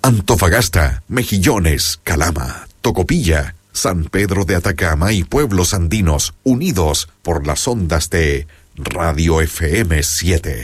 Antofagasta, Mejillones, Calama, Tocopilla, San Pedro de Atacama y pueblos andinos unidos por las ondas de Radio FM 7.